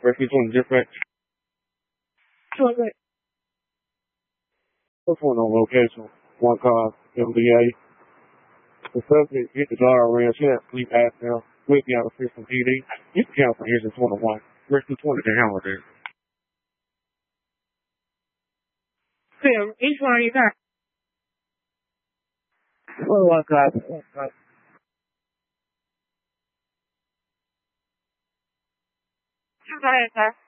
Rescue 20 dispatch. Okay. What's going on location? One car, MBA. The subject hit the guardrail. She had sleep apnea. We'll be out of system PD. You can count for engine 21. Rescue 20 to handle this. Sam, each one you got. One car. One car. Go ahead, sir.